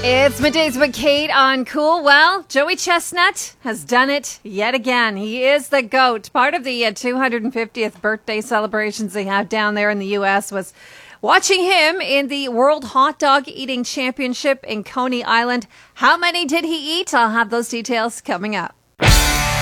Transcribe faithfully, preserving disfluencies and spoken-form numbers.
It's Middays with Kate on Cool. Well, Joey Chestnut has done it yet again. He is the GOAT. Part of the uh, two hundred fiftieth birthday celebrations they have down there in the U S was watching him in the World Hot Dog Eating Championship in Coney Island. How many did he eat? I'll have those details coming up.